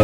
bruja.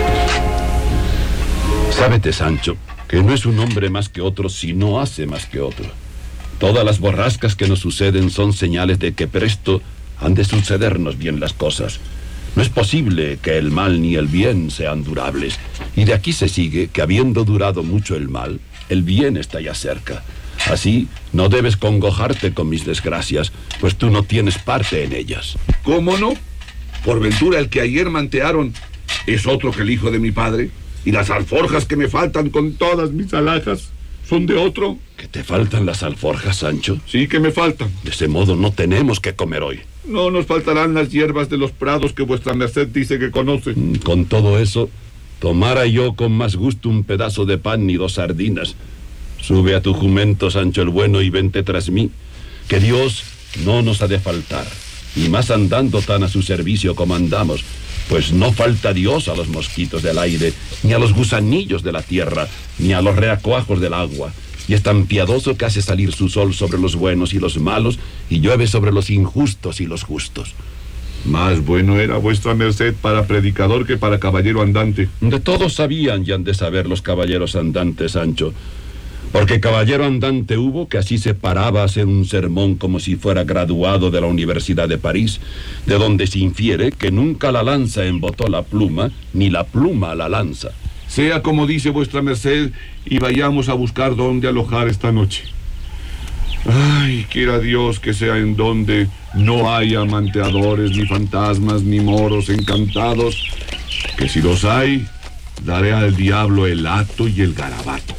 Sábete, Sancho, que no es un hombre más que otro si no hace más que otro. Todas las borrascas que nos suceden son señales de que presto han de sucedernos bien las cosas. No es posible que el mal ni el bien sean durables. Y de aquí se sigue que habiendo durado mucho el bien está ya cerca. Así, no debes congojarte con mis desgracias, pues tú no tienes parte en ellas. ¿Cómo no? Por ventura el que ayer mantearon es otro que el hijo de mi padre. Y las alforjas que me faltan con todas mis alhajas son de otro. ¿Que te faltan las alforjas, Sancho? Sí, que me faltan. De ese modo no tenemos que comer hoy. No nos faltarán las hierbas de los prados que vuestra merced dice que conoce. Con todo eso, tomara yo con más gusto un pedazo de pan y 2 sardinas. Sube a tu jumento, Sancho el Bueno, y vente tras mí, que Dios no nos ha de faltar, y más andando tan a su servicio como andamos, pues no falta Dios a los mosquitos del aire, ni a los gusanillos de la tierra, ni a los reacuajos del agua, y es tan piadoso que hace salir su sol sobre los buenos y los malos, y llueve sobre los injustos y los justos. Más bueno era vuestra merced para predicador que para caballero andante. De todos sabían y han de saber los caballeros andantes, Sancho, porque caballero andante hubo que así se paraba a hacer un sermón como si fuera graduado de la Universidad de París, de donde se infiere que nunca la lanza embotó la pluma, ni la pluma la lanza. Sea como dice vuestra merced, y vayamos a buscar dónde alojar esta noche. Ay, quiera Dios que sea en donde no haya manteadores, ni fantasmas, ni moros encantados, que si los hay, daré al diablo el hato y el garabato.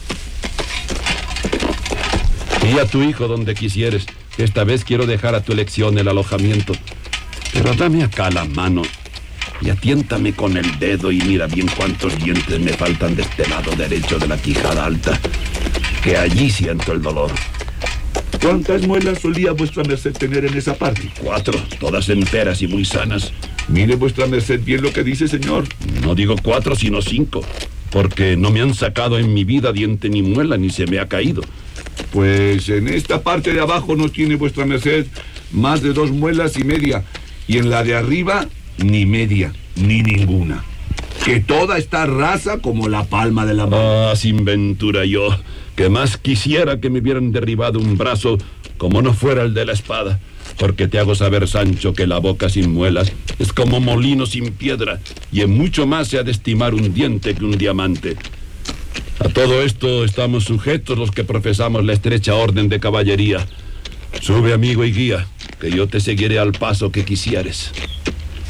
Y a tu hijo donde quisieres, que esta vez quiero dejar a tu elección el alojamiento. Pero dame acá la mano y atiéntame con el dedo y mira bien cuántos dientes me faltan de este lado derecho de la quijada alta, que allí siento el dolor. ¿Cuántas muelas solía vuestra merced tener en esa parte? 4, todas enteras y muy sanas. Mire vuestra merced bien lo que dice, señor. No digo 4, sino 5, porque no me han sacado en mi vida diente ni muela, ni se me ha caído. Pues en esta parte de abajo no tiene vuestra merced más de 2 muelas y media, y en la de arriba ni media, ni ninguna, que toda está rasa como la palma de la mano. Ah, sin ventura yo, que más quisiera que me hubieran derribado un brazo como no fuera el de la espada, porque te hago saber, Sancho, que la boca sin muelas es como molino sin piedra, y en mucho más se ha de estimar un diente que un diamante. A todo esto estamos sujetos los que profesamos la estrecha orden de caballería. Sube, amigo y guía, que yo te seguiré al paso que quisieres.